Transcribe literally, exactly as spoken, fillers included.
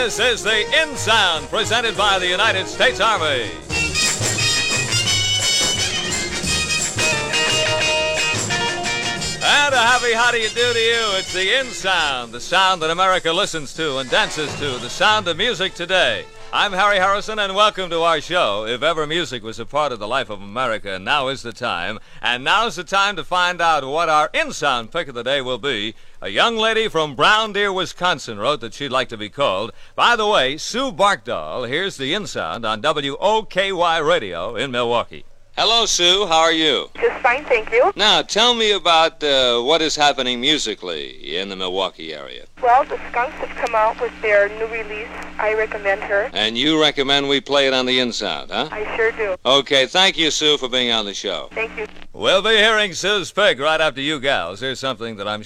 This is the In Sound, presented by the United States Army. And a happy how do you do to you. It's the In Sound, the sound that America listens to and dances to, the sound of music today. I'm Harry Harrison, and welcome to our show. If ever music was a part of the life of America, now is the time. And now's the time to find out what our In Sound pick of the day will be. A young lady from Brown Deer, Wisconsin wrote that she'd like to be called. By the way, Sue Barkdahl. Here's the In Sound on W O K Y Radio in Milwaukee. Hello, Sue. How are you? Just fine, thank you. Now, tell me about uh, what is happening musically in the Milwaukee area. Well, the Skunks have come out with their new release, I Recommend Her. And you recommend we play it on the In Sound, huh? I sure do. Okay, thank you, Sue, for being on the show. Thank you. We'll be hearing Sue's pick right after you gals. Here's something that I'm